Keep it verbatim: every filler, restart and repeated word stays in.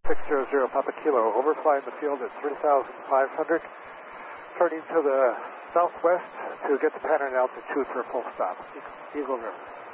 six zero zero Papa Kilo, overflying the field at three thousand five hundred, turning to the southwest to get the pattern altitude for a full stop. Eagle River.